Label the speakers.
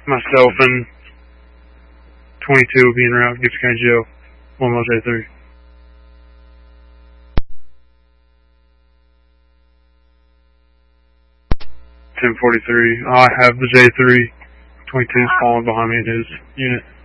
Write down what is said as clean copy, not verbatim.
Speaker 1: Myself and 22 will be en route to Gibson County Jail. 1 mile J3. 1043. I have the J3. 22 is falling behind me in his unit.